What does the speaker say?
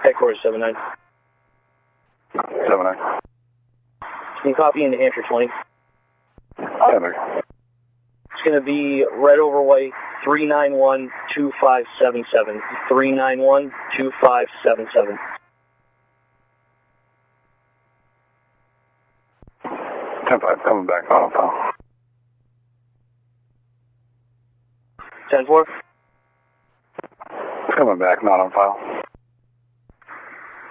Headquarters 79. 79. Can you copy in New Hampshire 20? 10. It's going to be red over white, 391-2577. 391-2577. 10-5, coming back, not on file. 10-4? Coming back, not on file.